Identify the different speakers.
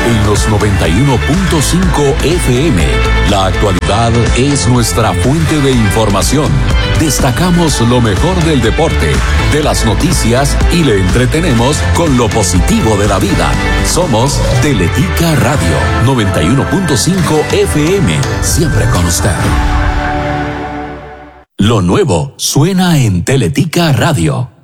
Speaker 1: en los 91.5 FM. La actualidad es nuestra fuente de información. Destacamos lo mejor del deporte, de las noticias y le entretenemos con lo positivo de la vida. Somos Teletica Radio 91.5 FM, siempre con usted. Lo nuevo suena en Teletica Radio.